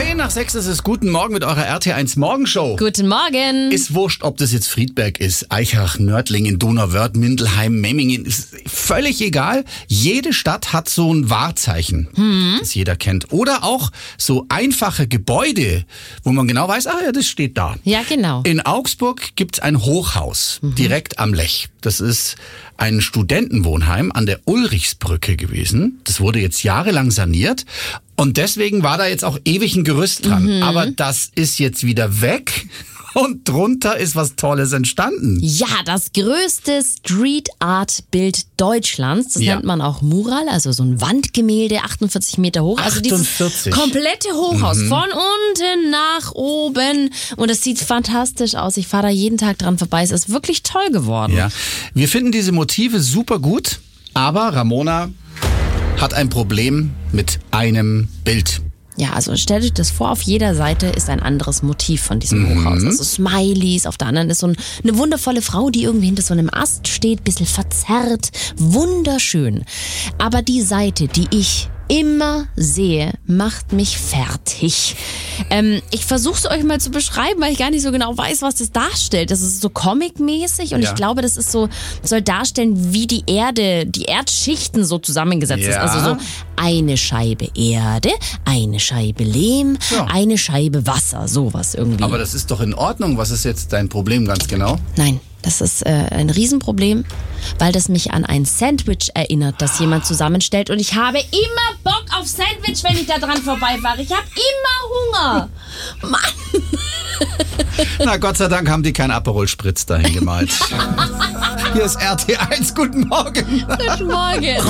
10:10 ist es. Guten Morgen mit eurer RT1 Morgenshow. Guten Morgen. Ist wurscht, ob das jetzt Friedberg ist, Eichach, Nördlingen, Donauwörth, Mindelheim, Memmingen. Ist völlig egal. Jede Stadt hat so ein Wahrzeichen, das jeder kennt. Oder auch so einfache Gebäude, wo man genau weiß, das steht da. Ja, genau. In Augsburg gibt's ein Hochhaus, direkt am Lech. Das ist ein Studentenwohnheim an der Ulrichsbrücke gewesen. Das wurde jetzt jahrelang saniert. Und deswegen war da jetzt auch ewig ein Gerüst dran. Aber das ist jetzt wieder weg. Und drunter ist was Tolles entstanden. Ja, das größte Street-Art-Bild Deutschlands. Das nennt man auch Mural, also so ein Wandgemälde, 48 Meter hoch. Also 48. Dieses komplette Hochhaus, von unten nach oben. Und es sieht fantastisch aus. Ich fahre da jeden Tag dran vorbei. Es ist wirklich toll geworden. Ja, wir finden diese Motive super gut. Aber Ramona hat ein Problem mit einem Bild. Ja, also stellt euch das vor, auf jeder Seite ist ein anderes Motiv von diesem Hochhaus. Also Smileys, auf der anderen ist so eine wundervolle Frau, die irgendwie hinter so einem Ast steht, bisschen verzerrt, wunderschön. Aber die Seite, die ich immer sehe, macht mich fertig. Ich versuche es euch mal zu beschreiben, weil ich gar nicht so genau weiß, was das darstellt. Das ist so comic-mäßig und ich glaube, das ist so, soll darstellen, wie die Erde, die Erdschichten so zusammengesetzt ist. Also so eine Scheibe Erde, eine Scheibe Lehm, eine Scheibe Wasser, sowas irgendwie. Aber das ist doch in Ordnung. Was ist jetzt dein Problem ganz genau? Nein, das ist ein Riesenproblem, weil das mich an ein Sandwich erinnert, das jemand zusammenstellt. Und ich habe immer Bock auf Sandwich, wenn ich da dran vorbeifahre. Ich habe immer Hunger. Mann. Na, Gott sei Dank haben die kein Aperol Spritz dahin gemalt. Hier ist RT1. Guten Morgen. Guten Morgen.